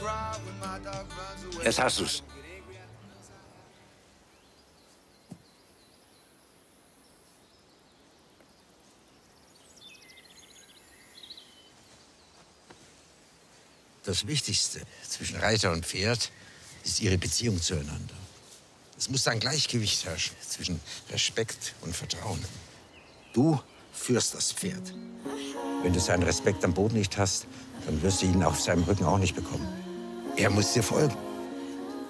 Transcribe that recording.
Jetzt hast du's. Das Wichtigste zwischen Reiter und Pferd ist ihre Beziehung zueinander. Es muss ein Gleichgewicht herrschen zwischen Respekt und Vertrauen. Du führst das Pferd. Wenn du seinen Respekt am Boden nicht hast, dann wirst du ihn auf seinem Rücken auch nicht bekommen. Er muss dir folgen.